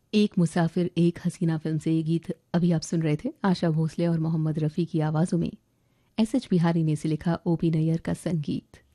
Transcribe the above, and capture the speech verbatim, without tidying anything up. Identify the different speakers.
Speaker 1: एक मुसाफिर एक हसीना फिल्म से ये गीत अभी आप सुन रहे थे। आशा भोसले और मोहम्मद रफ़ी की आवाज़ों में एस एच बिहारी ने इसे लिखा, ओ पी नैयर का संगीत।